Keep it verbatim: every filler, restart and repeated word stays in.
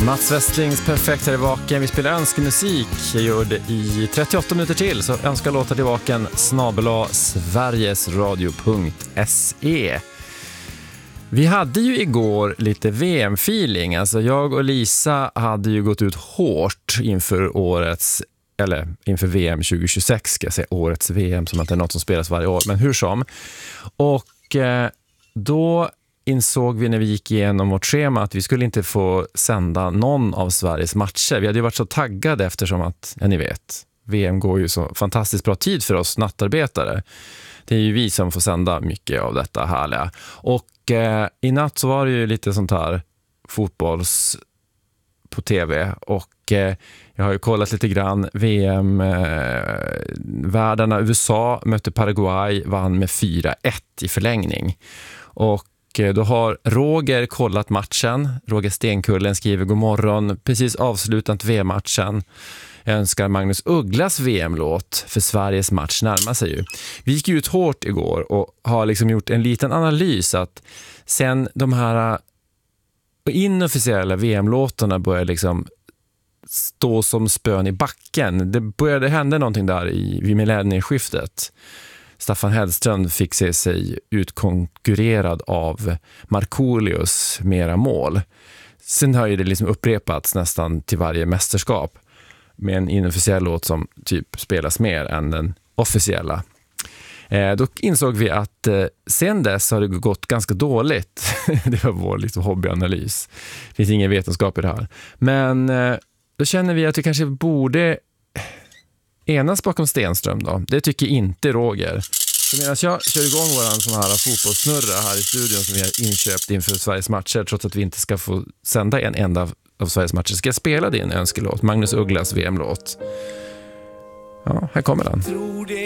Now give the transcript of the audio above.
Mats Westlings Perfekt här i vaken. Vi spelar önskemusik. Jag gör det i trettioåtta minuter till. Så önska låta till vaken snabel-a sverigesradio punkt se. Vi hade ju igår lite V M-feeling. Alltså jag och Lisa hade ju gått ut hårt inför årets, eller inför V M tjugo tjugosex ska jag säga, årets V M som att det är något som spelas varje år. Men hur som. Och eh, då insåg vi när vi gick igenom vårt schema att vi skulle inte få sända någon av Sveriges matcher. Vi hade ju varit så taggade eftersom att, ja ni vet, V M går ju så fantastiskt bra tid för oss nattarbetare. Det är ju vi som får sända mycket av detta härliga. Och eh, i natt så var det ju lite sånt här fotbolls på tv och eh, jag har ju kollat lite grann V M eh, världarna. U S A mötte Paraguay, vann med fyra ett i förlängning. Och då har Roger kollat matchen. Roger Stenkullen skriver god morgon. Precis avslutat V M-matchen. Jag önskar Magnus Ugglas V M-låt för Sveriges match närmar sig ju. Vi gick ut hårt igår och har liksom gjort en liten analys att sen de här inofficiella V M-låtarna börjar liksom stå som spön i backen. Det började hända någonting där i, vid millennieskiftet. Staffan Hellström fick se sig utkonkurrerad av Markoolios mera mål. Sen har ju det liksom upprepats nästan till varje mästerskap med en inofficiell låt som typ spelas mer än den officiella. Eh, då insåg vi att eh, sen dess har det gått ganska dåligt. Det var vår lite hobbyanalys. Det finns ingen vetenskap i det här. Men eh, då känner vi att vi kanske borde enas bakom Stenström då. Det tycker inte Roger. Så medan jag kör igång våran sån här fotbollssnurra här i studion som vi har inköpt inför Sveriges matcher, trots att vi inte ska få sända en enda av Sveriges matcher, ska jag spela din önskelåt, Magnus Ugglas V M-låt. Ja, här kommer den.